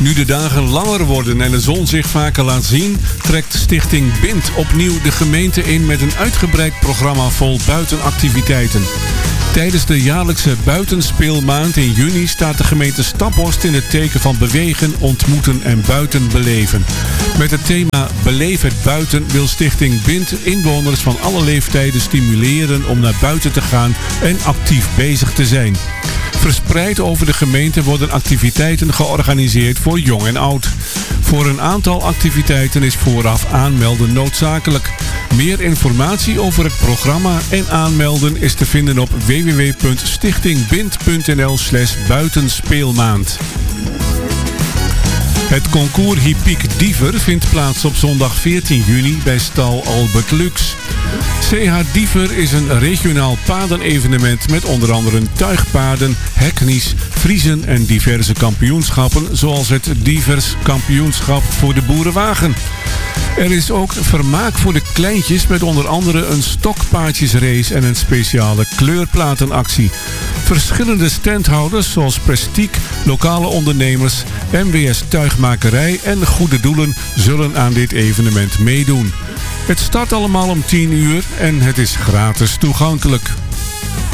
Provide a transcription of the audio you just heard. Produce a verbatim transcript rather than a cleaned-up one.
Nu de dagen langer worden en de zon zich vaker laat zien, trekt Stichting Bind opnieuw de gemeente in met een uitgebreid programma vol buitenactiviteiten. Tijdens de jaarlijkse buitenspeelmaand in juni staat de gemeente Staphorst in het teken van bewegen, ontmoeten en buiten beleven. Met het thema Beleef het buiten wil Stichting Bind inwoners van alle leeftijden stimuleren om naar buiten te gaan en actief bezig te zijn. Verspreid over de gemeente worden activiteiten georganiseerd voor jong en oud. Voor een aantal activiteiten is vooraf aanmelden noodzakelijk. Meer informatie over het programma en aanmelden is te vinden op w w w punt stichtingbind punt n l slash buitenspeelmaand. Het concours Hippiek Diever vindt plaats op zondag veertien juni bij stal Albert Lux. C H Diever is een regionaal paardenevenement met onder andere tuigpaarden, heknies, vriezen en diverse kampioenschappen, zoals het Dievers Kampioenschap voor de Boerenwagen. Er is ook vermaak voor de kleintjes met onder andere een stokpaardjesrace en een speciale kleurplatenactie. Verschillende standhouders zoals Prestige, lokale ondernemers, M W S Tuigmakerij en Goede Doelen zullen aan dit evenement meedoen. Het start allemaal om tien uur en het is gratis toegankelijk.